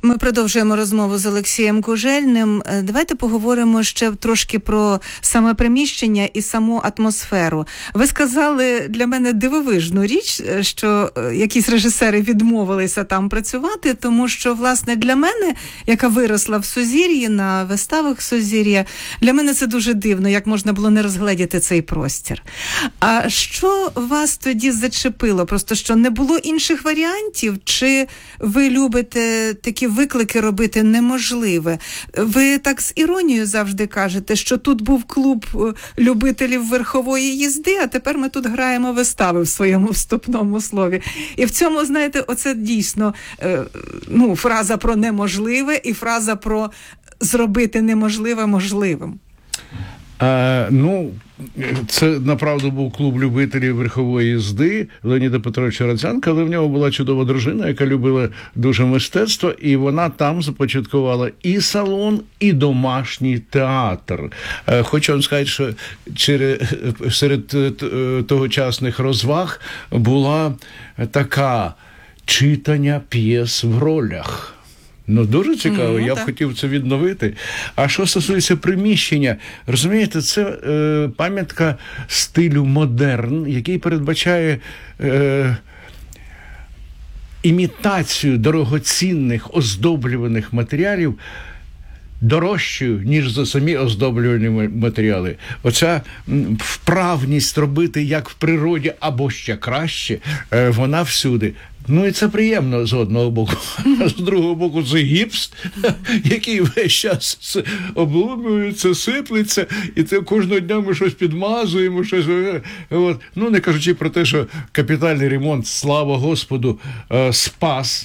Ми продовжуємо розмову з Олексієм Кужельним. Давайте поговоримо ще трошки про саме приміщення і саму атмосферу. Ви сказали для мене дивовижну річ, що якісь режисери відмовилися там працювати, тому що, власне, для мене, яка виросла в Сузір'ї, на виставах Сузір'я, для мене це дуже дивно, як можна було не розгледіти цей простір. А що вас тоді зачепило? Просто що не було інших варіантів? Чи ви любите такі виклики робити неможливе? Ви так з іронією завжди кажете, що тут був клуб любителів верхової їзди, а тепер ми тут граємо вистави в своєму вступному слові. І в цьому, знаєте, оце дійсно фраза про неможливе і фраза про зробити неможливе можливим. Це, направду, був клуб любителів верхової їзди Леоніда Петровича Радзянка, але в нього була чудова дружина, яка любила дуже мистецтво, і вона там започаткувала і салон, і домашній театр. Хочу вам сказати, що серед тогочасних розваг була така читання п'єс в ролях. Дуже цікаво, я б хотів це відновити. А що стосується приміщення, розумієте, це пам'ятка стилю модерн, який передбачає імітацію дорогоцінних оздоблюваних матеріалів дорожчою, ніж за самі оздоблювані матеріали. Оця вправність робити як в природі, або ще краще, вона всюди. І це приємно з одного боку. А з другого боку це гіпс, який весь час обломлюється, сиплеться, і це кожного дня ми щось підмазуємо, щось. Не кажучи про те, що капітальний ремонт, слава Господу, спас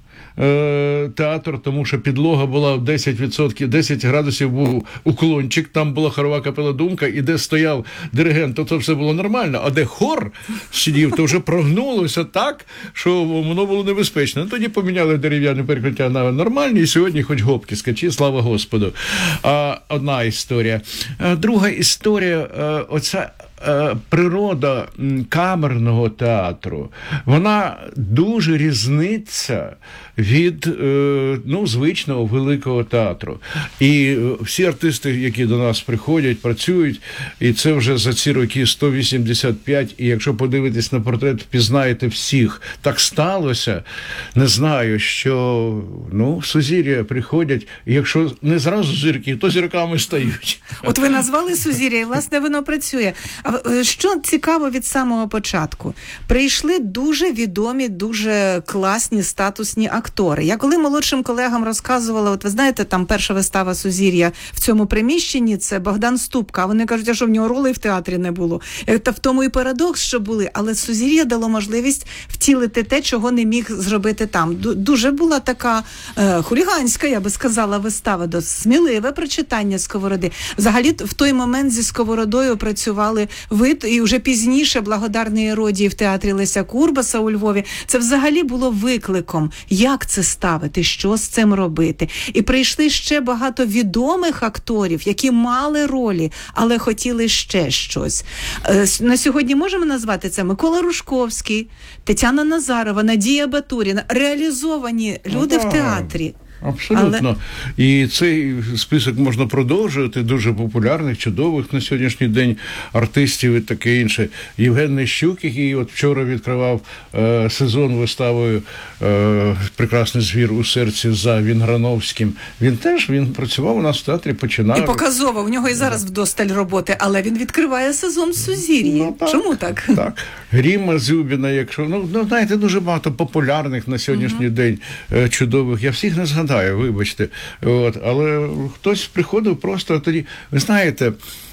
театр, тому що підлога була в 10%, 10 градусів був уклончик, там була хорова капела «Думка», і де стояв диригент, то все було нормально, а де хор сидів, то вже прогнулося так, що воно було небезпечно. Тоді поміняли дерев'яне перекриття на нормальні, і сьогодні хоч гопки скачі, слава Господу. Одна історія. Друга історія, оця природа камерного театру, вона дуже різниця від звичного великого театру. І всі артисти, які до нас приходять, працюють, і це вже за ці роки 185, і якщо подивитись на портрет, впізнаєте всіх. Так сталося, не знаю, що в Сузір'я приходять, і якщо не зразу зірки, то зірками стають. От ви назвали Сузір'я, і, власне, воно працює. Що цікаво від самого початку? Прийшли дуже відомі, дуже класні, статусні актори. Я коли молодшим колегам розказувала, от ви знаєте, там перша вистава Сузір'я в цьому приміщенні, це Богдан Ступка. Вони кажуть, що в нього ролей в театрі не було. Та в тому і парадокс, що були. Але Сузір'я дало можливість втілити те, чого не міг зробити там. Дуже була така хуліганська, я би сказала, вистава. Сміливе прочитання Сковороди. Взагалі, в той момент зі Сковородою працювали ви, і вже пізніше «Благодарний Іродії» в театрі Леся Курбаса у Львові. Це взагалі було викликом. Як це ставити? Що з цим робити? І прийшли ще багато відомих акторів, які мали ролі, але хотіли ще щось. На сьогодні можемо назвати це Микола Рушковський, Тетяна Назарова, Надія Батуріна. Реалізовані люди в театрі. Абсолютно. І цей список можна продовжувати, дуже популярних, чудових на сьогоднішній день артистів і таке інше. Євген Нищук, який от вчора відкривав сезон виставою «Прекрасний звір у серці» за Вінграновським. Він працював у нас в театрі, починав. І показово, у нього і зараз вдосталь роботи, але він відкриває сезон Сузір'ї. Чому так? Так. Гріма Зюбіна, якщо, знаєте, дуже багато популярних на сьогоднішній день чудових. Я всіх не згадаю, вибачте. Але хтось приходив просто тоді. Ви знаєте,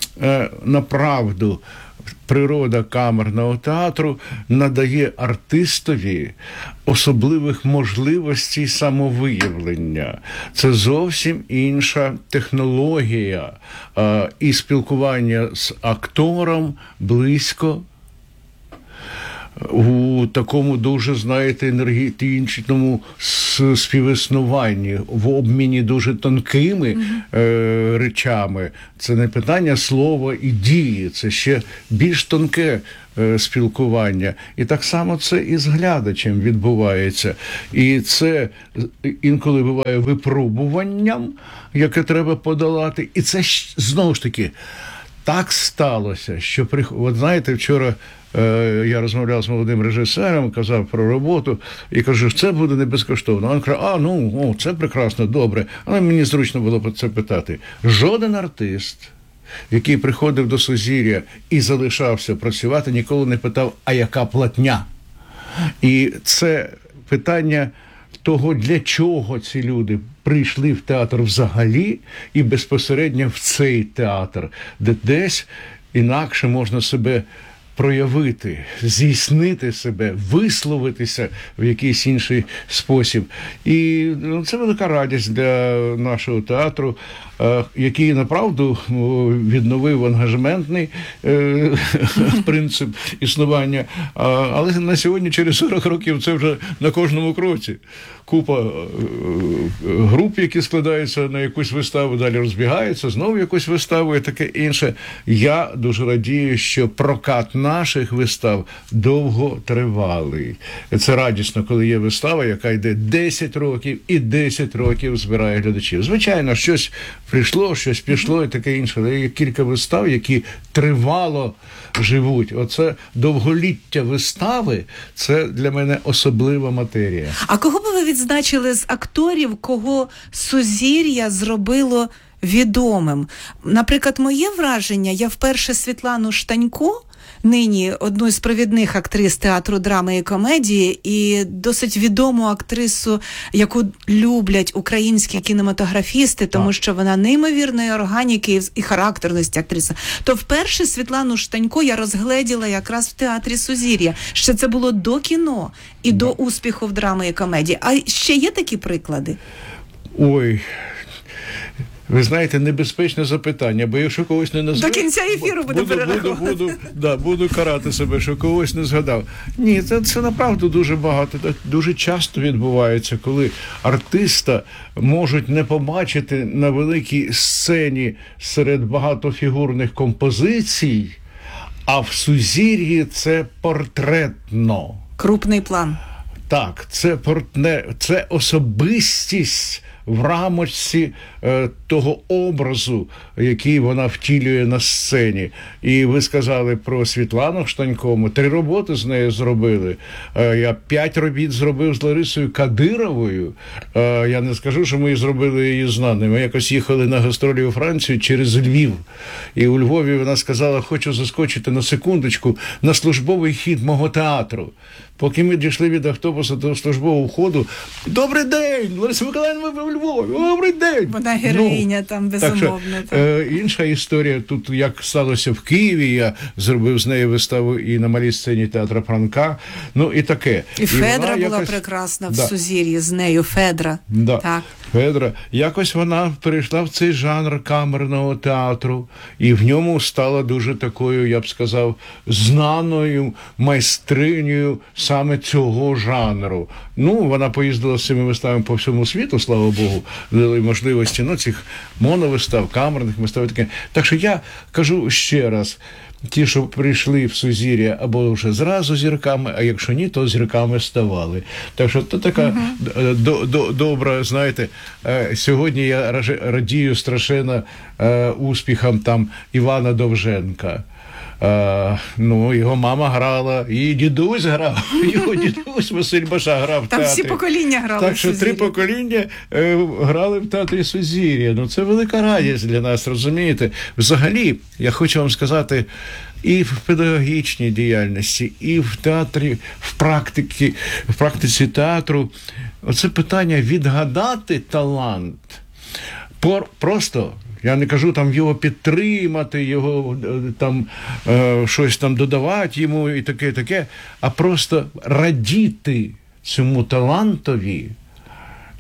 направду, природа камерного театру надає артистові особливих можливостей самовиявлення. Це зовсім інша технологія і спілкування з актором близько. у такому дуже, знаєте, енергетичному співіснуванні, в обміні дуже тонкими речами. Це не питання слова і дії, це ще більш тонке спілкування. І так само це і з глядачем відбувається. І це інколи буває випробуванням, яке треба подолати. І це знову ж таки так сталося, що от знаєте, вчора я розмовляв з молодим режисером, казав про роботу, і кажу, це буде не безкоштовно. Він каже, це прекрасно, добре. Але мені зручно було про це питати. Жоден артист, який приходив до Сузір'я і залишався працювати, ніколи не питав, а яка платня? І це питання того, для чого ці люди прийшли в театр взагалі і безпосередньо в цей театр, де десь інакше можна себе проявити, здійснити себе, висловитися в якийсь інший спосіб. І це велика радість для нашого театру, який направду відновив ангажементний принцип існування. Але на сьогодні, через 40 років, це вже на кожному кроці. Купа груп, які складаються на якусь виставу, далі розбігаються, знову якусь виставу і таке інше. Я дуже радію, що прокат наших вистав довготривалий. Це радісно, коли є вистава, яка йде 10 років і 10 років збирає глядачів. Звичайно, щось прийшло, щось пішло і таке інше. Але є кілька вистав, які тривало живуть. Оце довголіття вистави, це для мене особлива матерія. А кого би ви відзначили з акторів, кого Сузір'я зробило відомим? Наприклад, моє враження, я вперше Світлану Штанько, нині одну з провідних актрис театру драми і комедії, і досить відому актрису, яку люблять українські кінематографісти, тому що вона неймовірної органіки і характерності актриса. То вперше Світлану Штанько я розгледіла якраз в театрі Сузір'я. Ще це було до кіно і до успіху в драми і комедії. А ще є такі приклади? Ой... Ви знаєте, небезпечне запитання, бо якщо когось не назву... До кінця ефіру буду карати себе, що когось не згадав. Ні, це направду дуже багато, дуже часто відбувається, коли артиста можуть не побачити на великій сцені серед багатофігурних композицій, а в Сузір'ї це портретно. Крупний план. Так, це особистість в рамочці того образу, який вона втілює на сцені. І ви сказали про Світлану Штанько. Ми 3 роботи з нею зробили. Я 5 робіт зробив з Ларисою Кадировою. Я не скажу, що ми зробили її знаною. Ми якось їхали на гастролі у Францію через Львів. І у Львові вона сказала, хочу заскочити на секундочку на службовий хід мого театру. Поки ми дійшли від автобуса до службового входу, добрий день, Лариса Миколаївна, ви в Львові, добрий день. Вона героїня там, безумовно. Інша історія, тут як сталося в Києві, я зробив з нею виставу і на малій сцені театру Франка, і таке. І Федра була прекрасна в Сузір'ї з нею, Федра. Так. Федра. Якось вона перейшла в цей жанр камерного театру, і в ньому стала дуже такою, я б сказав, знаною майстринею саме цього жанру. Вона поїздила з цими виставами по всьому світу, слава Богу, дали можливості, цих моновистав, камерних вистав. Так що я кажу ще раз, ті, що прийшли в Сузір'я або вже зразу зірками, а якщо ні, то зірками ставали. Так що це така добра, знаєте, сьогодні я радію страшенно успіхам там Івана Довженка. Його мама грала, і дідусь грав, його дідусь Василь Баша грав в театрі. Там всі покоління грали. Так що 3 покоління грали в театрі Сузір'я. Це велика радість для нас, розумієте? Взагалі, я хочу вам сказати, і в педагогічній діяльності, і в театрі, в практиці театру, оце питання відгадати талант. Просто... Я не кажу там його підтримати, його там щось там додавати йому і таке, а просто радіти цьому талантові,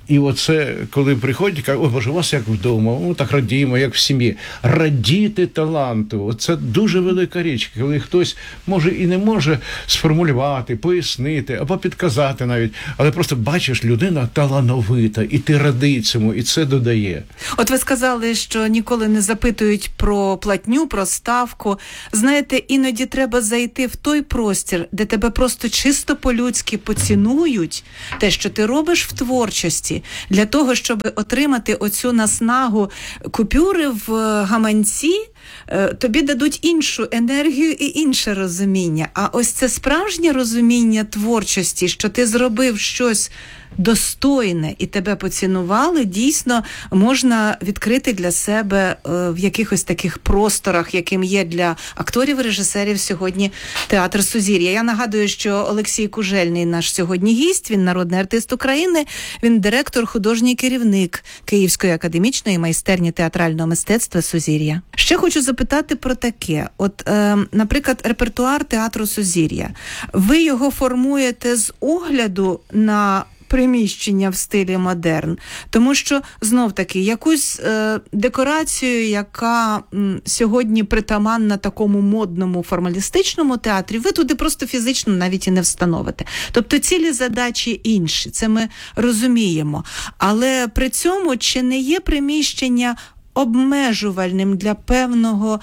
І оце, коли приходять, кажуть, ой, Боже, у вас як вдома, ми так радіємо, як в сім'ї. Радіти таланту, це дуже велика річ, коли хтось може і не може сформулювати, пояснити, або підказати навіть, але просто бачиш, людина талановита, і ти радий цьому, і це додає. От ви сказали, що ніколи не запитують про платню, про ставку. Знаєте, іноді треба зайти в той простір, де тебе просто чисто по-людськи поцінують, те, що ти робиш в творчості, для того, щоб отримати оцю наснагу. Купюри в гаманці тобі дадуть іншу енергію і інше розуміння. А ось це справжнє розуміння творчості, що ти зробив щось достойне і тебе поцінували, дійсно можна відкрити для себе в якихось таких просторах, яким є для акторів і режисерів сьогодні театр Сузір'я. Я нагадую, що Олексій Кужельний наш сьогодні гість, він народний артист України, він директор, художній керівник Київської академічної майстерні театрального мистецтва Сузір'я. Ще хочу запитати про таке. От, наприклад, репертуар театру Сузір'я. Ви його формуєте з огляду на приміщення в стилі модерн, тому що, знов-таки, якусь декорацію, яка сьогодні притаманна такому модному формалістичному театрі, ви туди просто фізично навіть і не встановите. Тобто цілі задачі інші, це ми розуміємо. Але при цьому чи не є приміщення обмежувальним для певного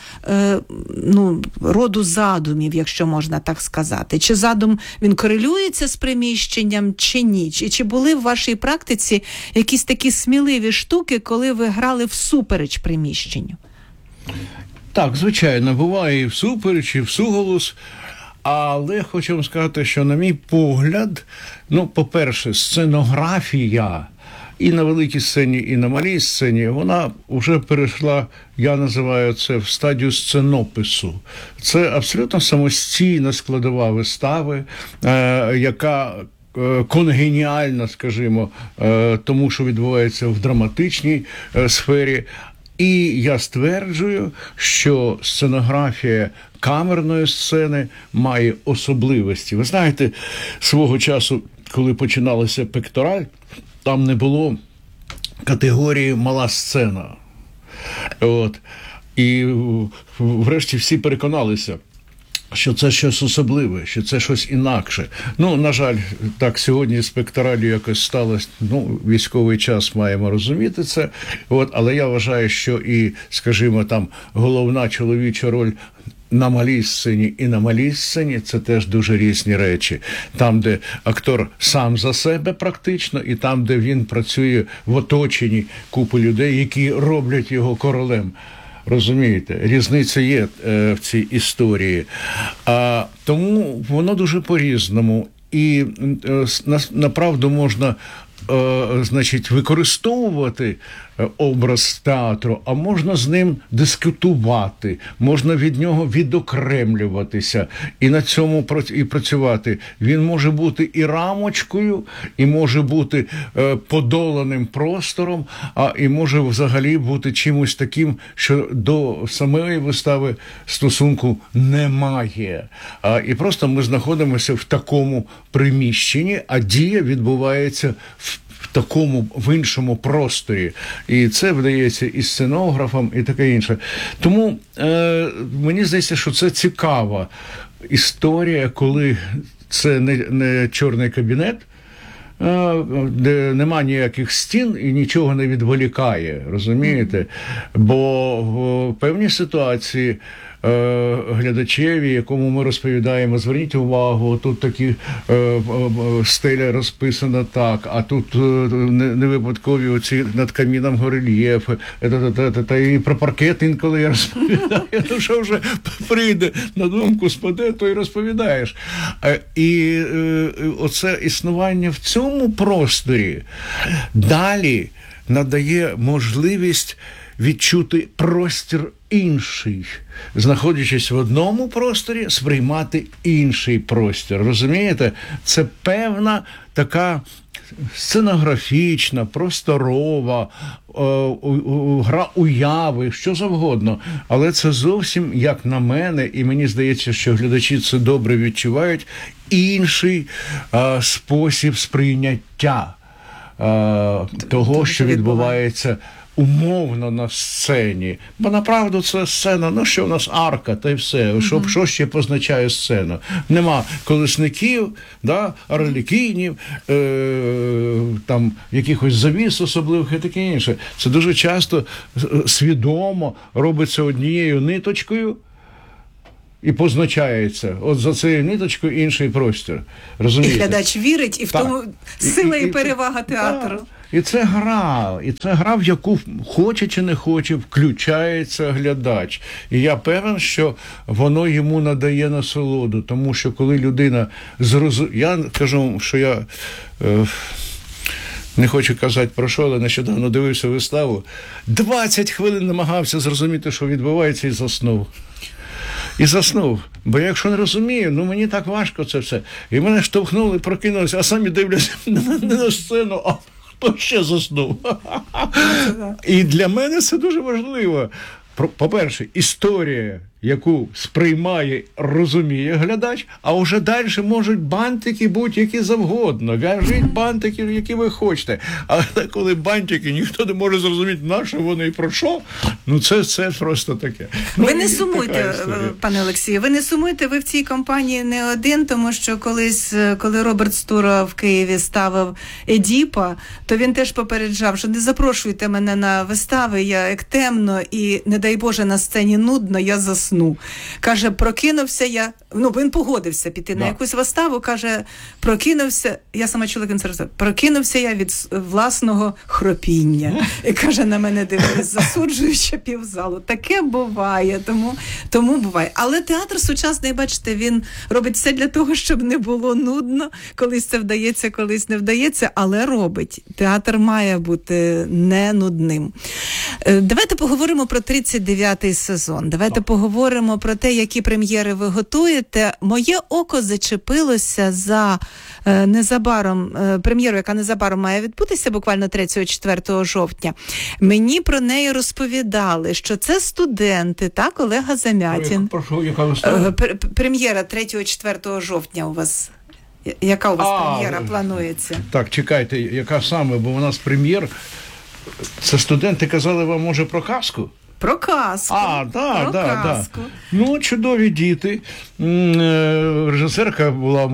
роду задумів, якщо можна так сказати? Чи задум, він корелюється з приміщенням, чи ні? Чи були в вашій практиці якісь такі сміливі штуки, коли ви грали всупереч приміщенню? Так, звичайно, буває і всупереч, і всуголос. Але хочу вам сказати, що, на мій погляд, по-перше, сценографія і на великій сцені, і на малій сцені, вона вже перейшла, я називаю це, в стадію сценопису. Це абсолютно самостійна складова вистави, яка конгеніальна, скажімо, тому, що відбувається в драматичній сфері. І я стверджую, що сценографія камерної сцени має особливості. Ви знаєте, свого часу, коли починалася пектораль, там не було категорії «мала сцена». І врешті всі переконалися, що це щось особливе, що це щось інакше. На жаль, так сьогодні з пекторалью якось сталося, військовий час, маємо розуміти це. Але я вважаю, що і, скажімо, там головна чоловіча роль на малій сцені і на малій сцені – це теж дуже різні речі. Там, де актор сам за себе практично, і там, де він працює в оточенні купи людей, які роблять його королем. Розумієте, різниця є в цій історії. Тому воно дуже по-різному. І направду можна використовувати образ театру, а можна з ним дискутувати, можна від нього відокремлюватися і на цьому і працювати. Він може бути і рамочкою, і може бути подоланим простором, і може взагалі бути чимось таким, що до самої вистави стосунку немає. І просто ми знаходимося в такому приміщенні, а дія відбувається в іншому просторі. І це вдається і сценографам, і таке інше. Тому мені здається, що це цікава історія, коли це не чорний кабінет, де нема ніяких стін і нічого не відволікає, розумієте? Бо в певній ситуації глядачеві, якому ми розповідаємо, зверніть увагу, тут такі стеля розписана так, а тут не випадкові оці над каміном горельєфи, і про паркет інколи я розповідаю, що вже прийде на думку, спаде, то й розповідаєш. І оце існування в цьому просторі далі надає можливість відчути простір інший, знаходячись в одному просторі, сприймати інший простір. Розумієте? Це певна така сценографічна, просторова, гра уяви, що завгодно. Але це зовсім, як на мене, і мені здається, що глядачі це добре відчувають, інший спосіб сприйняття того, що відбувається умовно на сцені. Бо направду це сцена, ну що в нас арка, та й все. Що ще позначає сцену? Нема колесників, да, арлекінів, там якихось завіс особливих і таке інше. Це дуже часто свідомо робиться однією ниточкою і позначається. От за цією ниточкою інший простір. Розумієте? І глядач вірить, і в тому сила і перевага театру. І це гра, в яку хоче чи не хоче, включається глядач. І я певен, що воно йому надає насолоду, тому що коли людина я кажу, що я не хочу казати про що, але нещодавно дивився виставу, 20 хвилин намагався зрозуміти, що відбувається, і заснув. Бо якщо не розумію, мені так важко це все. І мене штовхнули, прокинулися, а самі дивляться не на сцену, а хто ще заснув. І для мене це дуже важливо. По-перше, історія, яку сприймає, розуміє глядач, а вже далі можуть бантики будь-які завгодно. В'яжіть бантики, які ви хочете. Але коли бантики ніхто не може зрозуміти, на що вони і про що, це просто таке. Ви не сумуйте, пане Олексію, ви в цій компанії не один, тому що колись, коли Роберт Стура в Києві ставив Едіпа, то він теж попереджав, що не запрошуйте мене на вистави, як темно, і, не дай Боже, на сцені нудно, я засну. Каже, прокинувся я, він погодився піти на якусь виставу, каже, прокинувся, я сама чула концерт, прокинувся я від власного хропіння. І каже, на мене дивились, засуджуючи півзалу. Таке буває, тому буває. Але театр сучасний, бачите, він робить все для того, щоб не було нудно, колись це вдається, колись не вдається, але робить. Театр має бути не нудним. Давайте поговоримо про 39-й сезон. Давайте поговоримо про те, які прем'єри ви готуєте. Моє око зачепилося за прем'єру, яка незабаром має відбутися, буквально 3-4 жовтня. Мені про неї розповідали, що це студенти, так, Олега Замятін. Яка вистава? Прем'єра 3-4 жовтня у вас. Яка у вас прем'єра планується? Так, чекайте, яка саме, бо у нас прем'єр. Це студенти казали вам, може, про казку? Про казку. Так. Чудові діти. Режисерка була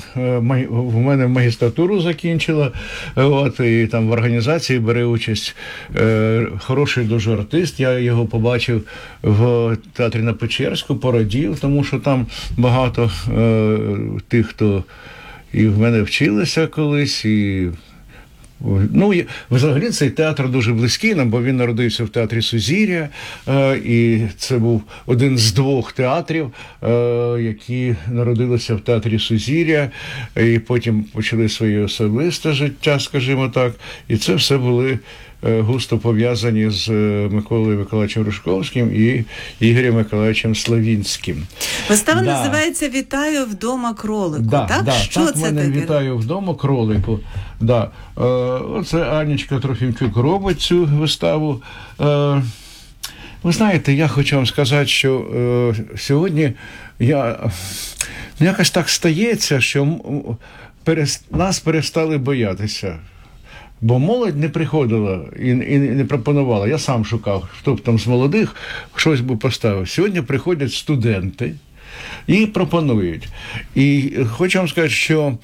в мене магістратуру закінчила, і там в організації бере участь хороший дуже артист. Я його побачив в театрі на Печерську, порадів, тому що там багато тих, хто і в мене вчилися колись, і взагалі цей театр дуже близький нам, бо він народився в театрі Сузір'я, і це був один з 2 театрів, які народилися в театрі Сузір'я, і потім почали своє особисте життя, скажімо так, і це все були густо пов'язані з Миколою Миколаївичем Рушковським і Ігорем Миколаївичем Славінським. Вистава називається «Вітаю вдома кролику», так? Що це таке? «Вітаю вдома кролику». Оце Анечка Трофімчук робить цю виставу. Ви знаєте, я хочу вам сказати, що сьогодні якось так стається, що нас перестали боятися. Бо молодь не приходила і не пропонувала. Я сам шукав, хто б там з молодих щось би поставив. Сьогодні приходять студенти і пропонують. І хочу вам сказати, що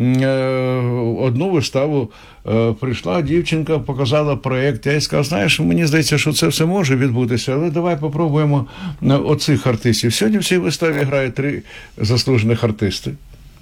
одну виставу прийшла дівчинка, показала проєкт. Я їй сказав, знаєш, мені здається, що це все може відбутися, але давай попробуємо оцих артистів. Сьогодні в цій виставі грають 3 заслужених артисти.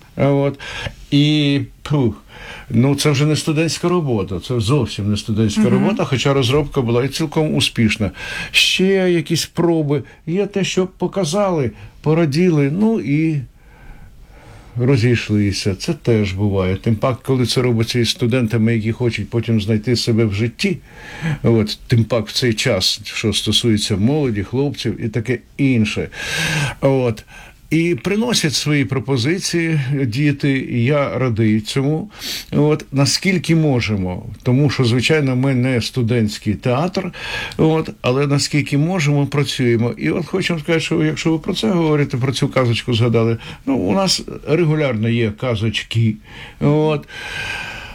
І це вже не студентська робота, це зовсім не студентська робота, хоча розробка була і цілком успішна. Ще якісь проби, є те, що показали, пораділи, і розійшлися. Це теж буває. Тим пак, коли це робиться із студентами, які хочуть потім знайти себе в житті, тим пак в цей час, що стосується молоді, хлопців і таке інше. І приносять свої пропозиції діти, і я радий цьому, наскільки можемо. Тому що, звичайно, ми не студентський театр, але наскільки можемо, працюємо. І хочу сказати, що якщо ви про це говорите, про цю казочку згадали, у нас регулярно є казочки.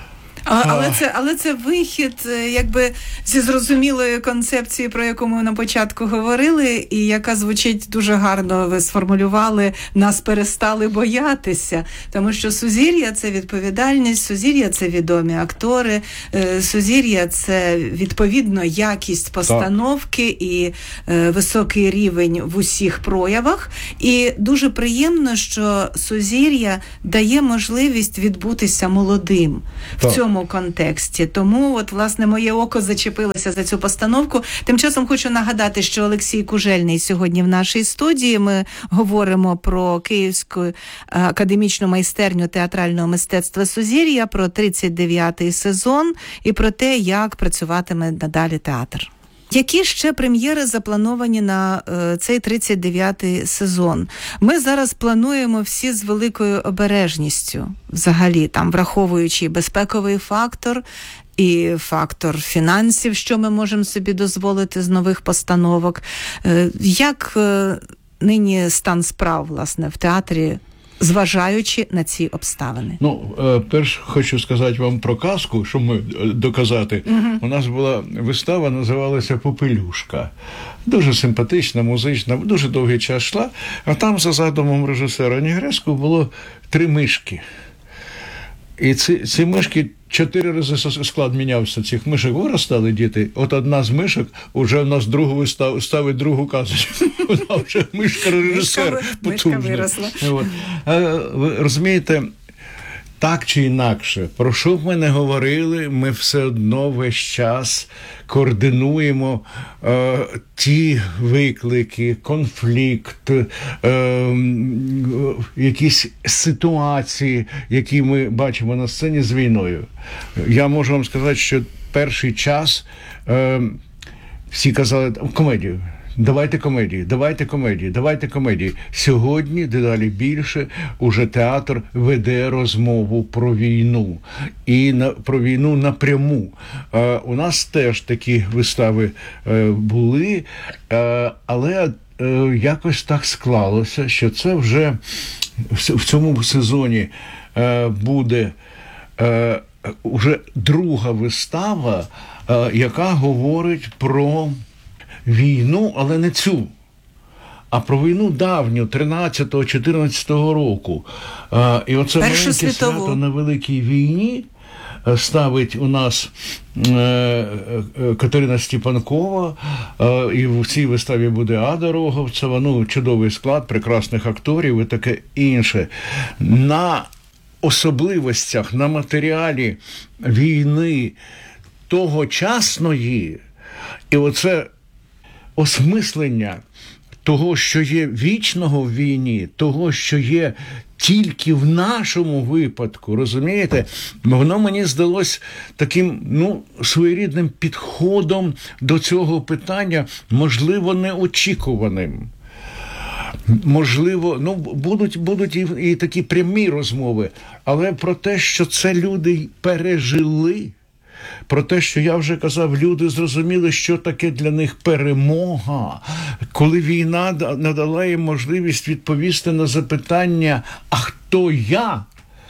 Але це вихід, якби, зі зрозумілої концепції, про яку ми на початку говорили, і яка звучить дуже гарно, ви сформулювали, нас перестали боятися. Тому що сузір'я – це відповідальність, сузір'я – це відомі актори, сузір'я – це, відповідно, якість постановки і високий рівень в усіх проявах. І дуже приємно, що сузір'я дає можливість відбутися молодим в цьому контексті. Тому, от, власне, моє око зачепилося за цю постановку. Тим часом хочу нагадати, що Олексій Кужельний сьогодні в нашій студії. Ми говоримо про Київську академічну майстерню театрального мистецтва «Сузір'я», про 39-й сезон і про те, як працюватиме надалі театр. Які ще прем'єри заплановані на цей 39-й сезон? Ми зараз плануємо всі з великою обережністю, взагалі, там, враховуючи безпековий фактор і фактор фінансів, що ми можемо собі дозволити з нових постановок. Як нині стан справ, власне, в театрі, зважаючи на ці обставини? Перш хочу сказати вам про казку, щоб ми доказати. У нас була вистава, називалася «Попелюшка». Дуже симпатична, музична, дуже довгий час йшла. А там, за задумом режисера Негреску, було 3 мишки. І ці мишки 4 рази склад мінявся. Цих мишок виростали діти. От одна з мишок уже в нас другу ставить другу казочку. Вона вже мишка-режисер потужна. Мишка виросла. Ви розумієте, так чи інакше, про що б ми не говорили, ми все одно весь час координуємо ті виклики, конфлікт, якісь ситуації, які ми бачимо на сцені з війною. Я можу вам сказати, що перший час всі казали комедію. Давайте комедії. Сьогодні, дедалі більше, уже театр веде розмову про війну. І про війну напряму. У нас теж такі вистави були, але якось так склалося, що це вже в цьому сезоні буде уже друга вистава, яка говорить про війну, але не цю, а про війну давню, 13-14 року. І оце маленьке свято на Великій війні ставить у нас Катерина Степанкова, і в цій виставі буде Ада Роговцева, чудовий склад, прекрасних акторів і таке інше. На особливостях, на матеріалі війни тогочасної, і оце осмислення того, що є вічного в війні, того, що є тільки в нашому випадку, розумієте? Воно мені здалось таким, своєрідним підходом до цього питання, можливо, неочікуваним. Можливо, будуть і такі прямі розмови, але про те, що це люди пережили, про те, що я вже казав, люди зрозуміли, що таке для них перемога, коли війна надала їм можливість відповісти на запитання, а хто я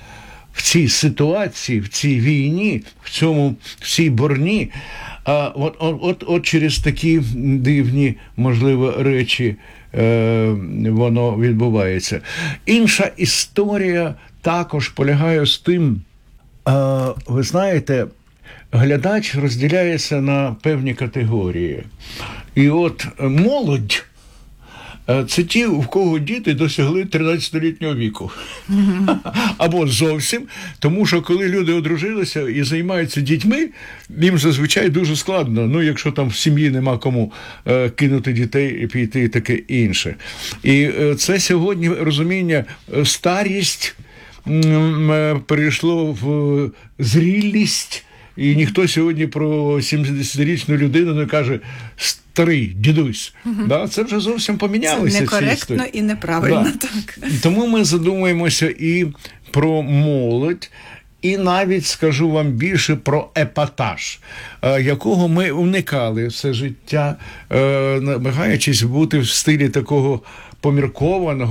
в цій війні, в цій борні. От через такі дивні, можливо, речі воно відбувається. Інша історія також полягає з тим, ви знаєте, глядач розділяється на певні категорії. І от молодь – це ті, в кого діти досягли 13-літнього віку. Або зовсім. Тому що коли люди одружилися і займаються дітьми, їм зазвичай дуже складно. Якщо там в сім'ї нема кому кинути дітей і піти і таке інше. І це сьогодні розуміння, старість перейшло в зрілість. І ніхто сьогодні про 70-річну людину не каже «старий, дідусь». Це вже зовсім помінялося. Це некоректно і неправильно. Так. Тому ми задумуємося і про молодь, і навіть, скажу вам більше, про епатаж, якого ми уникали все життя, намагаючись бути в стилі такого поміркованого,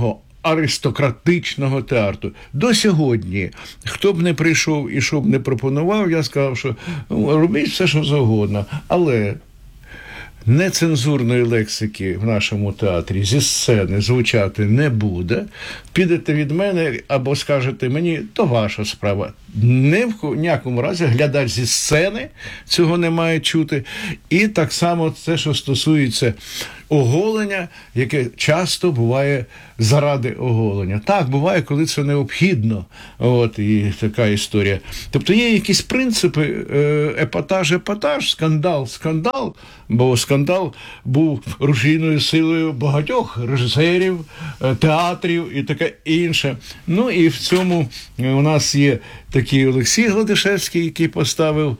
аристократичного театру. До сьогодні, хто б не прийшов і що б не пропонував, я сказав, що робіть все, що завгодно, але нецензурної лексики в нашому театрі зі сцени звучати не буде. Підете від мене або скажете мені, то ваша справа. Ні в ніякому разі глядач зі сцени цього не має чути. І так само це, що стосується оголення, яке часто буває заради оголення. Так, буває, коли це необхідно. От, і така історія. Тобто є якісь принципи, епатаж, скандал, бо скандал був рушійною силою багатьох режисерів, театрів і таке інше. Ну і в цьому у нас є такий Олексій Гладишевський, який поставив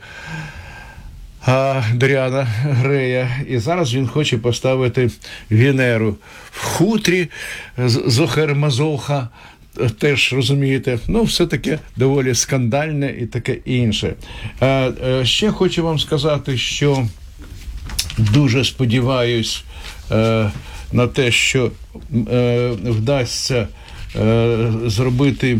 Доріана Грея, і зараз він хоче поставити Венеру в хутрі Зохер-Мазоха, теж, розумієте, все таке доволі скандальне і таке інше. Ще хочу вам сказати, що дуже сподіваюсь на те, що вдасться зробити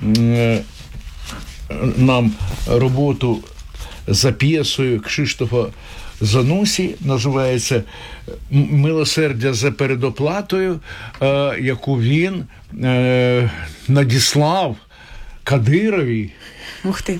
нам роботу за п'єсою Кшиштофа Занусі, називається «Милосердя за передоплатою», яку він надіслав Кадирові. Ух ти.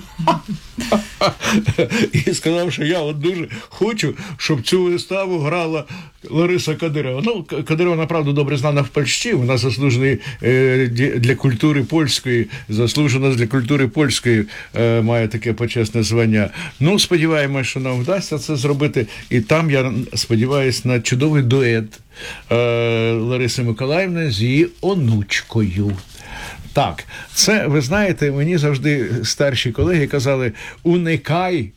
І сказав, що я дуже хочу, щоб цю виставу грала Лариса Кадирова. Кадирова, направду, добре знана в Польщі, вона заслужена для культури польської, має таке почесне звання. Сподіваємось, що нам вдасться це зробити. І там, я сподіваюся, на чудовий дует Лариси Миколаївни з її онучкою. Так, це, ви знаєте, мені завжди старші колеги казали, уникай,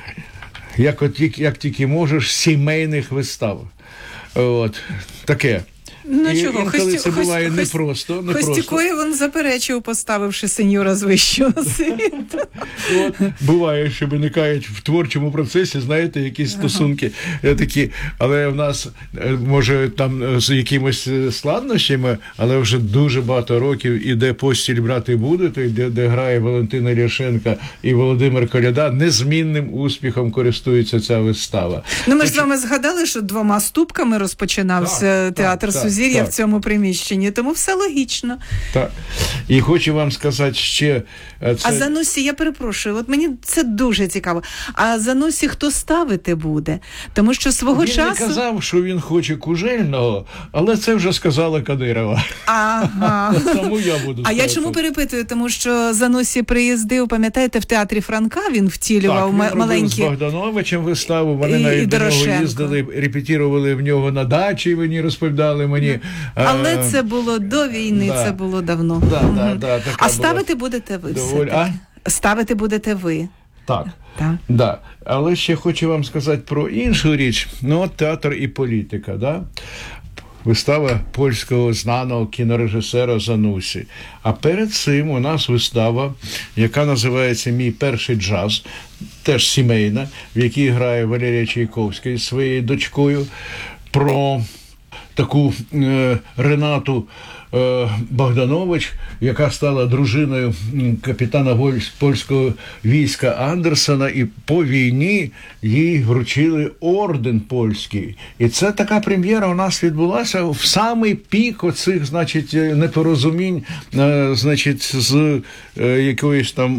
як тільки можеш, сімейних вистав. От, таке. Чого? Інколи це буває непросто. Хостікоєв заперечив, поставивши сеньора з вищого світу. Буває, що виникають в творчому процесі, знаєте, якісь стосунки такі, але в нас, може, там з якимось складнощами, але вже дуже багато років іде «Постіль брати будете», де грає Валентина Ляшенка і Володимир Коляда, незмінним успіхом користується ця вистава. Ми ж з вами згадали, що 2 ступками розпочинався театр Сузір'я в цьому приміщенні, тому все логічно. Так. І хочу вам сказати ще... А Занусі, я перепрошую, от мені це дуже цікаво. А Занусі хто ставити буде? Тому що свого часу... Він не казав, що він хоче Кужельного, але це вже сказала Кадирова. Ага. Тому я буду ставити. А я чому перепитую? Тому що Занусі приїздив, пам'ятаєте, в театрі Франка він втілював маленькі... Так, він робив з Богдановичем виставу, вони навіть до нього їздили, репетірували в нього на дачі, вони розповідали мені. Але це було до війни, це було давно. А ставити будете ви все-таки? Ставити будете ви. Так. Да. Але ще хочу вам сказати про іншу річ. Театр і політика, да? Вистава польського знаного кінорежисера Занусі. А перед цим у нас вистава, яка називається «Мій перший джаз», теж сімейна, в якій грає Валерія Чайковська із своєю дочкою, про таку Ренату Богданович, яка стала дружиною капітана польського війська Андерсена, і по війні їй вручили орден польський. І це така прем'єра у нас відбулася в самий пік оцих, непорозумінь, з якоюсь там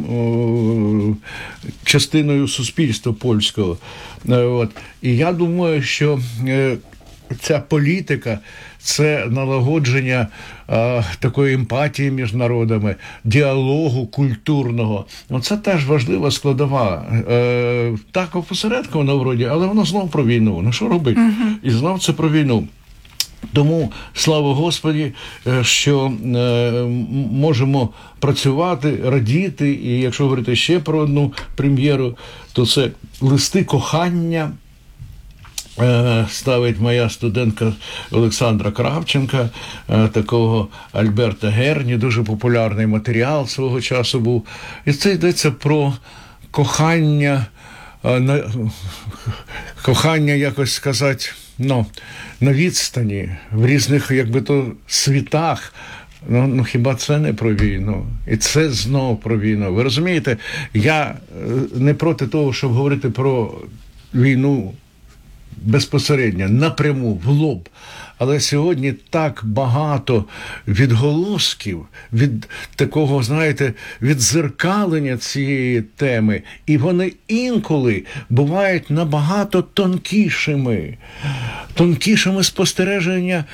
частиною суспільства польського. І я думаю, що ця політика – це налагодження такої емпатії між народами, діалогу культурного. Це теж важлива складова. Так опосередковано вроді, але воно знов про війну. Що робити? І знов це про війну. Тому, слава Господі, що можемо працювати, радіти. І якщо говорити ще про одну прем'єру, то це «Листи кохання», ставить моя студентка Олександра Кравченка, такого Альберта Герні, дуже популярний матеріал свого часу був. І це йдеться про кохання, якось сказати, на відстані, в різних, світах, Ну, хіба це не про війну? І це знов про війну. Ви розумієте, я не проти того, щоб говорити про війну безпосередньо, напряму, в лоб. Але сьогодні так багато відголосків від такого, знаєте, віддзеркалення цієї теми. І вони інколи бувають набагато тонкішими спостереження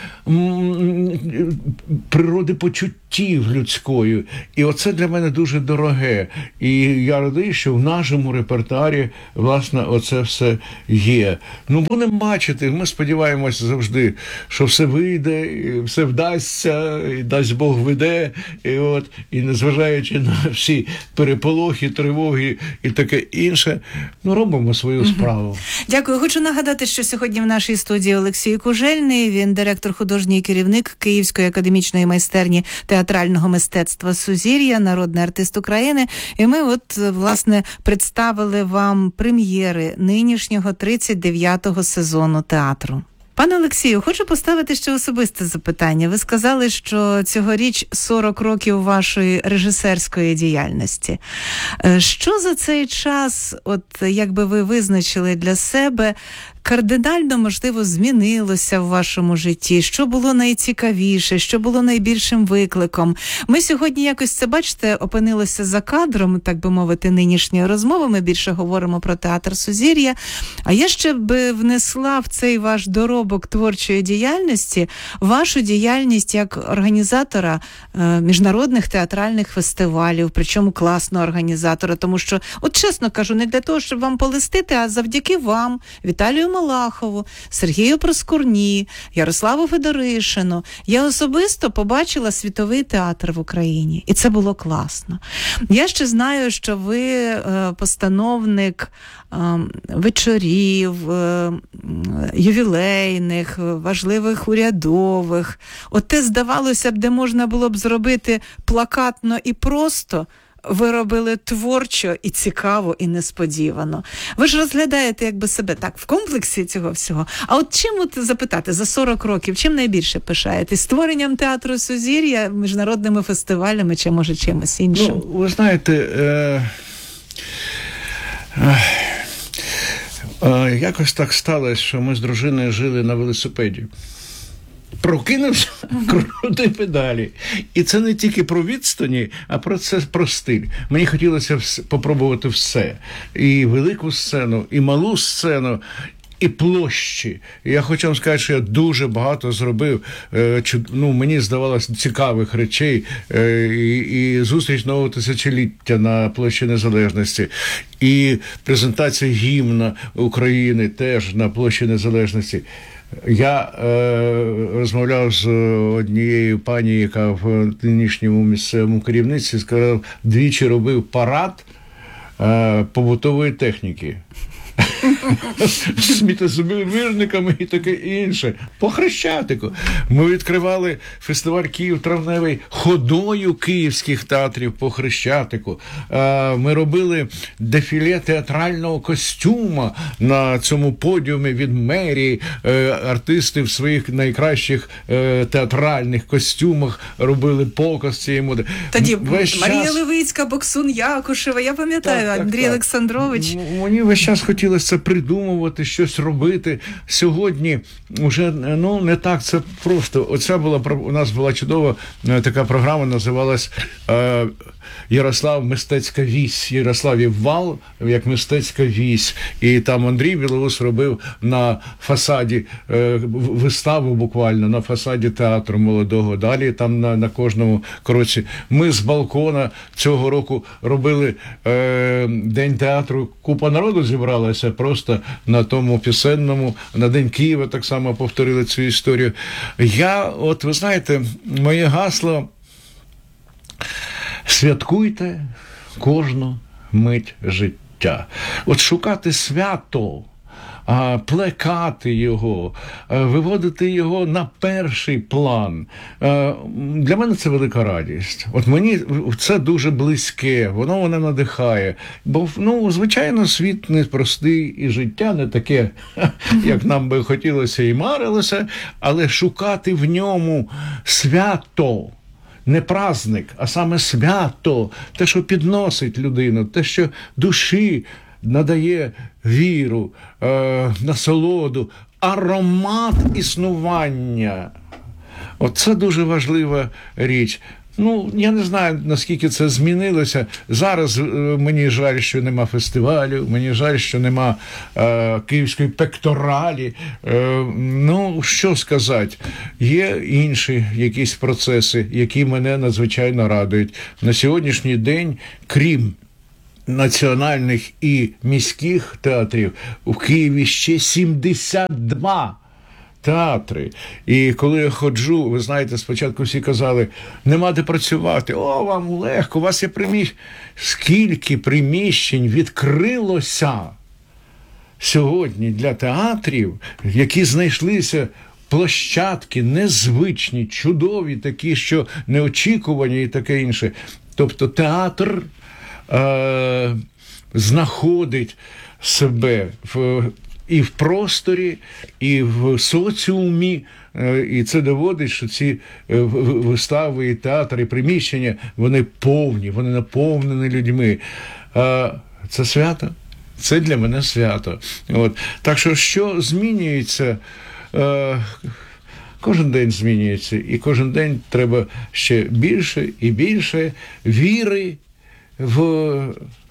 природи почуттів людської. І оце для мене дуже дороге. І я радий, що в нашому репертуарі, власне, оце все є. Ну, будемо бачити, ми сподіваємося завжди, що все вийде, і все вдасться, і дасть Бог веде, і незважаючи на всі переполохи, тривоги і таке інше, робимо свою справу. Дякую. Хочу нагадати, що сьогодні в нашій студії Олексій Кужельний, він директор, художній керівник Київської академічної майстерні театрального мистецтва «Сузір'я», народний артист України. І ми власне, представили вам прем'єри нинішнього 39-го сезону театру. Пане Олексію, хочу поставити ще особисте запитання. Ви сказали, що цьогоріч 40 років вашої режисерської діяльності. Що за цей час, як би ви визначили для себе, кардинально, можливо, змінилося в вашому житті? Що було найцікавіше? Що було найбільшим викликом? Ми сьогодні якось це, бачите, опинилося за кадром, так би мовити, нинішньої розмови. Ми більше говоримо про театр «Сузір'я». А я ще би внесла в цей ваш доробок творчої діяльності вашу діяльність як організатора міжнародних театральних фестивалів, причому класного організатора, тому що, чесно кажу, не для того, щоб вам полистити, а завдяки вам, Віталію Малахову, Сергію Проскурні, Ярославу Федоришину, я особисто побачила світовий театр в Україні. І це було класно. Я ще знаю, що ви постановник вечорів, ювілейних, важливих урядових. Те, здавалося б, де можна було б зробити плакатно і просто, ви робили творчо і цікаво, і несподівано. Ви ж розглядаєте якби себе так в комплексі цього всього. А чим запитати, за 40 років, чим найбільше пишаєтесь? Створенням театру «Сузір'я», міжнародними фестивалями, чи може чимось іншим? Ви знаєте, якось так сталося, що ми з дружиною жили на велосипеді. Прокинувся, крути педалі. І це не тільки про відстані, а про стиль. Мені хотілося попробувати все. І велику сцену, і малу сцену, і площі. І я хочу вам сказати, що я дуже багато зробив, мені здавалося, цікавих речей. І зустріч нового тисячоліття на площі Незалежності, і презентація гімна України теж на площі Незалежності. Я розмовляв з однією пані, яка в нинішньому місцевому керівництві, сказав, двічі робив парад побутової техніки. З сміттєзабірниками і таке інше. По Хрещатику. Ми відкривали фестиваль «Київ травневий» ходою київських театрів по Хрещатику. Ми робили дефіле театрального костюма на цьому подіумі від мерії. Артисти в своїх найкращих театральних костюмах робили показ цієї моди. Тоді Марія Левицька, Боксун Якушева, я пам'ятаю, Андрій Олександрович. Мені весь час хотілося це придумувати, щось робити. Сьогодні вже не так це просто. У нас була чудова така програма, називалась Ярослав мистецька вісь, Ярославів вал як мистецька вісь. І там Андрій Білоус робив на фасаді виставу буквально, на фасаді театру молодого. Далі там на кожному кроці. Ми з балкона цього року робили День театру, купа народу зібралася просто на тому пісенному, на День Києва так само повторили цю історію. Ви знаєте, моє гасло: святкуйте кожну мить життя. Шукати свято, плекати його, виводити його на перший план. Для мене це велика радість. Мені це дуже близьке, воно мене надихає. Бо, звичайно, світ непростий і життя не таке, як нам би хотілося і марилося, але шукати в ньому свято, не праздник, а саме свято, те, що підносить людину, те, що душі надає віру, насолоду, аромат існування. Оце дуже важлива річ. Я не знаю, наскільки це змінилося. Зараз мені жаль, що нема фестивалю, мені жаль, що нема київської пекторалі. Що сказати? Є інші якісь процеси, які мене надзвичайно радують. На сьогоднішній день, крім національних і міських театрів, у Києві ще 72 театри. І коли я ходжу, ви знаєте, спочатку всі казали, нема де працювати, вам легко, у вас є приміщення. Скільки приміщень відкрилося сьогодні для театрів, які знайшлися площадки незвичні, чудові, такі, що неочікувані і таке інше. Тобто театр знаходить себе і в просторі, і в соціумі, і це доводить, що ці вистави, і театри, і приміщення, вони повні, вони наповнені людьми. Це свято. Це для мене свято. Так що змінюється? Кожен день змінюється, і кожен день треба ще більше і більше віри в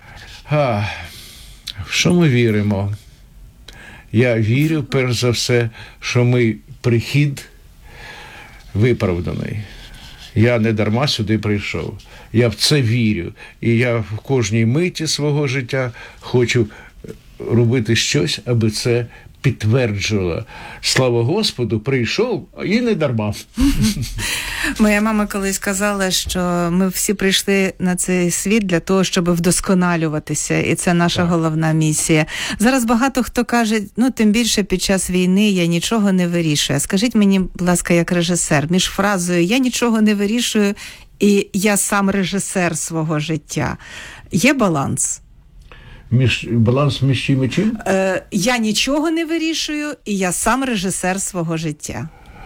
що ми віримо? Я вірю, перш за все, що мій прихід виправданий. Я не дарма сюди прийшов. Я в це вірю. І я в кожній миті свого життя хочу робити щось, аби це підтверджувало. Слава Господу, прийшов, і не дарма. Моя мама колись казала, що ми всі прийшли на цей світ для того, щоб вдосконалюватися, і це наша головна місія. Зараз багато хто каже, тим більше під час війни я нічого не вирішую. Скажіть мені, будь ласка, як режисер, між фразою «я нічого не вирішую» і «я сам режисер свого життя» є баланс? Баланс між чим і чим? Я нічого не вирішую, і я сам режисер свого життя.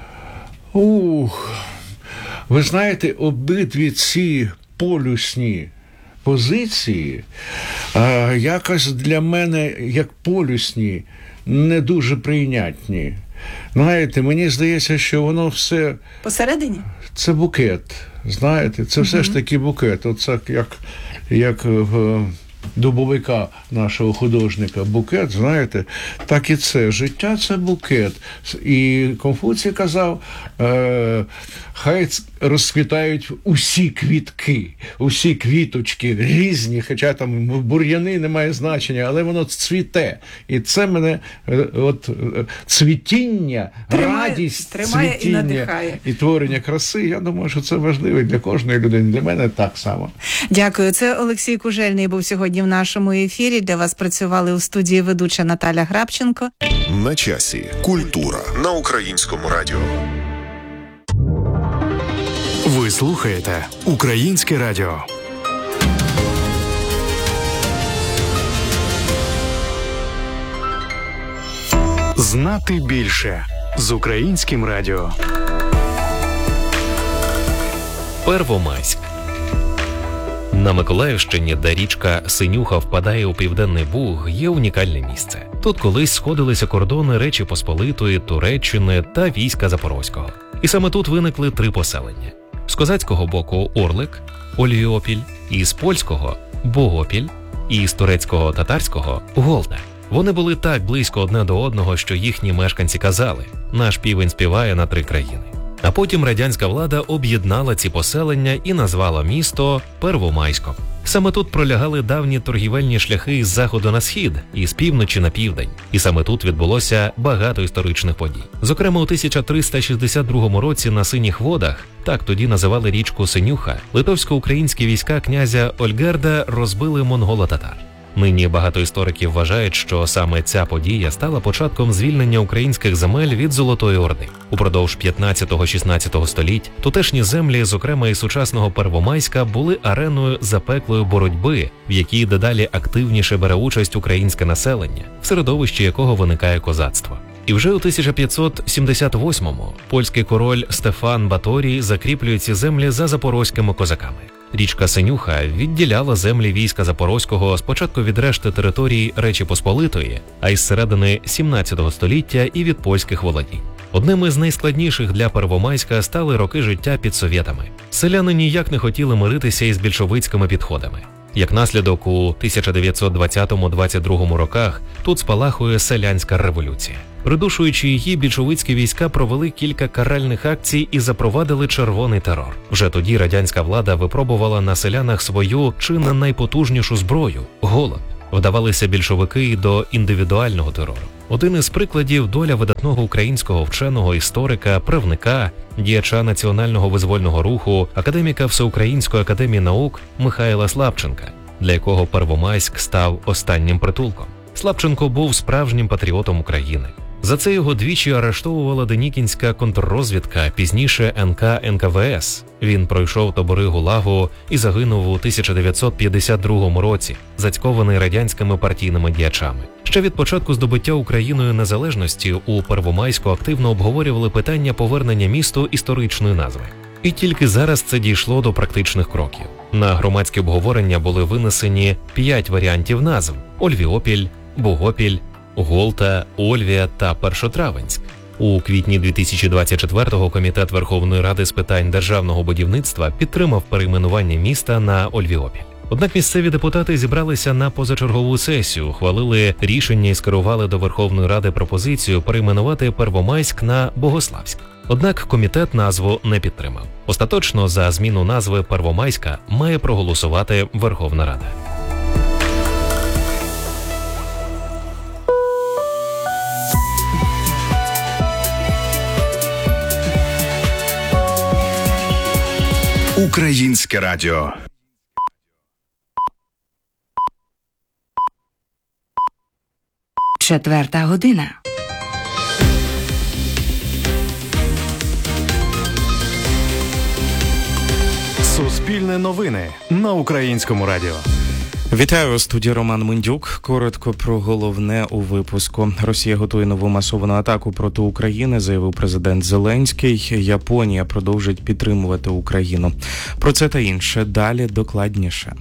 Ви знаєте, обидві ці полюсні позиції якось для мене, як полюсні, не дуже прийнятні. Знаєте, мені здається, що воно все... Посередині? Це букет, знаєте, це все ж таки букет. Оце як в дубовика нашого художника букет, знаєте, так і це. Життя – це букет. І Конфуцій казав, хай розквітають усі квітки, усі квіточки різні, хоча там бур'яни немає значення, але воно цвіте. І це мене, цвітіння, радість, тримає цвітіння і надихає. І творення краси, я думаю, що це важливо для кожної людини, для мене так само. Дякую. Це Олексій Кужельний був сьогодні в нашому ефірі. Для вас працювали у студії ведуча Наталя Грабченко. На часі. Культура на Українському радіо. Ви слухаєте Українське радіо. Знати більше з Українським радіо. Первомайськ. На Миколаївщині, де річка Синюха впадає у Південний Буг, є унікальне місце. Тут колись сходилися кордони Речі Посполитої, Туреччини та війська Запорозького. І саме тут виникли 3 поселення. З козацького боку – Орлик, Оліопіль, і з польського – Богопіль, і з турецького татарського – Голда. Вони були так близько одне до одного, що їхні мешканці казали «Наш півень співає на 3 країни». А потім радянська влада об'єднала ці поселення і назвала місто Первомайськом. Саме тут пролягали давні торгівельні шляхи з заходу на схід і з півночі на південь. І саме тут відбулося багато історичних подій. Зокрема, у 1362 році на Синіх водах, так тоді називали річку Синюха, литовсько-українські війська князя Ольгерда розбили монголо-татар. Нині багато істориків вважають, що саме ця подія стала початком звільнення українських земель від Золотої Орди. Упродовж 15-16 століть тутешні землі, зокрема і сучасного Первомайська, були ареною запеклої боротьби, в якій дедалі активніше бере участь українське населення, в середовищі якого виникає козацтво. І вже у 1578-му польський король Стефан Баторій закріплює ці землі за запорозькими козаками. Річка Синюха відділяла землі війська Запорозького спочатку від решти території Речі Посполитої, а із середини 17 століття і від польських володінь. Одним із найскладніших для Первомайська стали роки життя під совєтами. Селяни ніяк не хотіли миритися із більшовицькими підходами. Як наслідок, у 1920-22 роках тут спалахує селянська революція. Придушуючи її, більшовицькі війська провели кілька каральних акцій і запровадили червоний терор. Вже тоді радянська влада випробувала на селянах свою чи не найпотужнішу зброю – голод. Вдавалися більшовики й до індивідуального терору. Один із прикладів – доля видатного українського вченого, історика, правника, діяча національного визвольного руху, академіка Всеукраїнської академії наук Михайла Слабченка, для якого Первомайськ став останнім притулком. Слабченко був справжнім патріотом України. За це його двічі арештовувала денікінська контррозвідка, пізніше НКВС. Він пройшов табори ГУЛАГу і загинув у 1952 році, зацькований радянськими партійними діячами. Ще від початку здобуття Україною незалежності у Первомайську активно обговорювали питання повернення місту історичної назви. І тільки зараз це дійшло до практичних кроків. На громадські обговорення були винесені 5 варіантів назв – Ольвіопіль, Богопіль, Голта, Ольвія та Першотравенськ. У квітні 2024-го Комітет Верховної Ради з питань державного будівництва підтримав перейменування міста на Ольвіопіль. Однак місцеві депутати зібралися на позачергову сесію, ухвалили рішення і скерували до Верховної Ради пропозицію перейменувати Первомайськ на Богославськ. Однак комітет назву не підтримав. Остаточно за зміну назви Первомайська має проголосувати Верховна Рада. Українське радіо. Четверта година. Суспільне новини на Українському радіо. Вітаю, у студії Роман Миндюк. Коротко про головне у випуску. Росія готує нову масовану атаку проти України, заявив президент Зеленський. Японія продовжить підтримувати Україну. Про це та інше далі докладніше.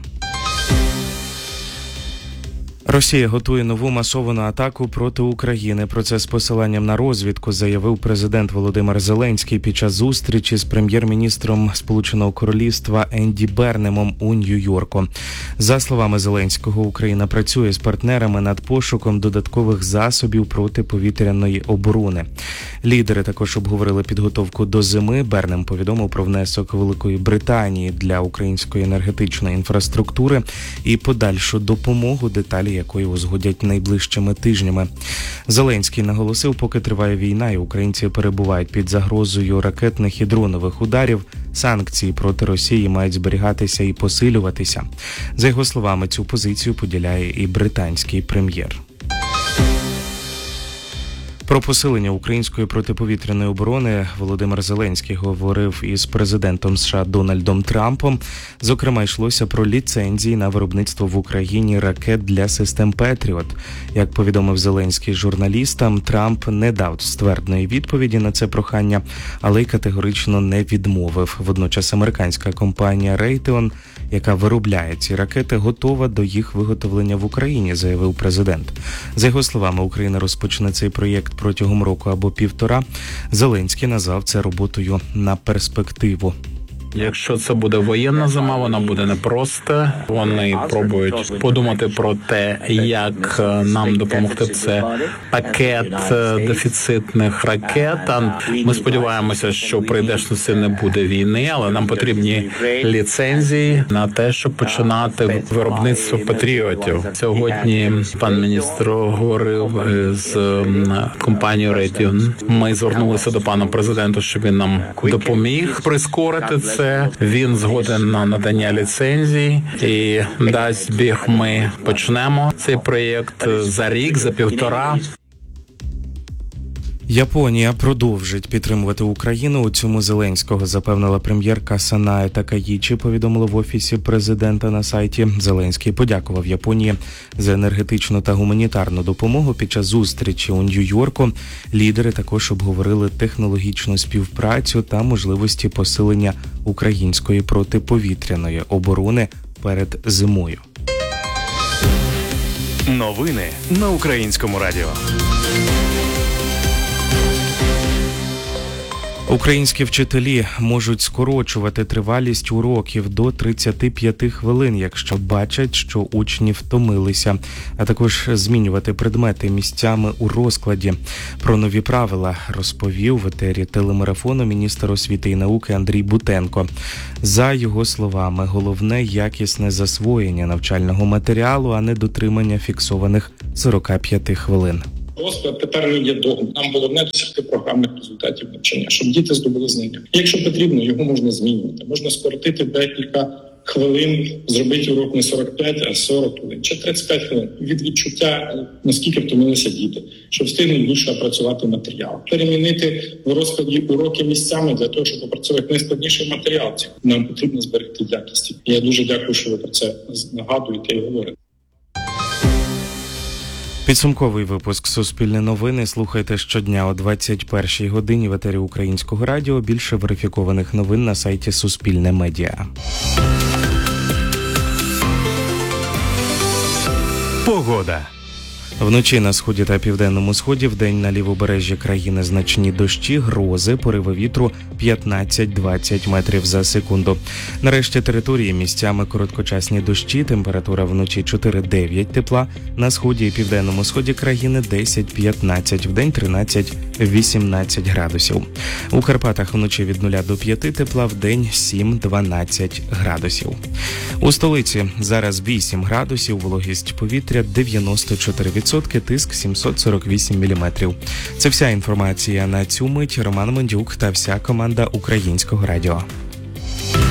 Росія готує нову масовану атаку проти України. Про це з посиланням на розвідку заявив президент Володимир Зеленський під час зустрічі з прем'єр-міністром Сполученого Королівства Енді Бернемом у Нью-Йорку. За словами Зеленського, Україна працює з партнерами над пошуком додаткових засобів протиповітряної оборони. Лідери також обговорили підготовку до зими. Бернем повідомив про внесок Великої Британії для української енергетичної інфраструктури і подальшу допомогу, деталі якої узгодять найближчими тижнями. Зеленський наголосив, поки триває війна і українці перебувають під загрозою ракетних і дронових ударів, санкції проти Росії мають зберігатися і посилюватися. За його словами, цю позицію поділяє і британський прем'єр. Про посилення української протиповітряної оборони Володимир Зеленський говорив із президентом США Дональдом Трампом. Зокрема, йшлося про ліцензії на виробництво в Україні ракет для систем «Петріот». Як повідомив Зеленський журналістам, Трамп не дав ствердної відповіді на це прохання, але й категорично не відмовив. Водночас американська компанія Raytheon, яка виробляє ці ракети, готова до їх виготовлення в Україні, заявив президент. За його словами, Україна розпочне цей проєкт протягом року або півтора. Зеленський назвав це роботою на перспективу. Якщо це буде воєнна зима, вона буде непроста. Вони пробують подумати про те, як нам допомогти. Це пакет дефіцитних ракет. Ми сподіваємося, що в прийдешності не буде війни, але нам потрібні ліцензії на те, щоб починати виробництво патріотів. Сьогодні пан міністр говорив з компанією Raytheon. Ми звернулися до пана президента, щоб він нам допоміг прискорити це. Він згоден на надання ліцензій і дасть біг. Ми почнемо цей проєкт за рік, за півтора. Японія продовжить підтримувати Україну. У цьому Зеленського запевнила прем'єрка Санае Такаїчі, повідомило в Офісі президента на сайті. Зеленський подякував Японії за енергетичну та гуманітарну допомогу. Під час зустрічі у Нью-Йорку лідери також обговорили технологічну співпрацю та можливості посилення української протиповітряної оборони перед зимою. Новини на Українському радіо. Українські вчителі можуть скорочувати тривалість уроків до 35 хвилин, якщо бачать, що учні втомилися, а також змінювати предмети місцями у розкладі. Про нові правила розповів в етері телемарафону міністр освіти і науки Андрій Бутенко. За його словами, головне – якісне засвоєння навчального матеріалу, а не дотримання фіксованих 45 хвилин. Розклад тепер не є догмою. Нам головне досягти програмних результатів навчання, щоб діти здобули знання. Якщо потрібно, його можна змінювати. Можна скоротити декілька хвилин, зробити урок не 45, а 40 хвилин, чи 35 хвилин. Від відчуття, наскільки втомилися діти, щоб встигнути більше опрацювати матеріал. Перемінити в розкладі уроки місцями для того, щоб опрацювати найскладніший матеріал. Нам потрібно зберегти якість. Я дуже дякую, що ви про це нагадуєте і говорите. Підсумковий випуск «Суспільне новини» слухайте щодня о 21-й годині в етері Українського радіо. Більше верифікованих новин на сайті Суспільне Медіа. Погода. Вночі на сході та південному сході, вдень на лівобережжі країни значні дощі, грози, пориви вітру 15-20 метрів за секунду. Нарешті території місцями короткочасні дощі, температура вночі 4-9 тепла, на сході і південному сході країни 10-15, вдень 13-18 градусів. У Карпатах вночі від 0 до 5 тепла, вдень 7-12 градусів. У столиці зараз 8 градусів, вологість повітря 94%, тиск 748 міліметрів. Це вся інформація на цю мить. Роман Мондюк та вся команда Українського радіо.